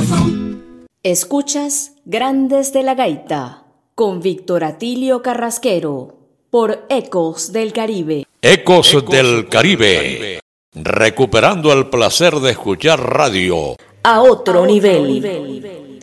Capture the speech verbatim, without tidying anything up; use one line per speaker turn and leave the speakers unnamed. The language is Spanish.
Escuchas Grandes de la Gaita con Víctor Atilio Carrasquero por Ecos del Caribe.
Ecos, Ecos del Caribe. Caribe, recuperando el placer de escuchar radio
a otro, a otro nivel. nivel.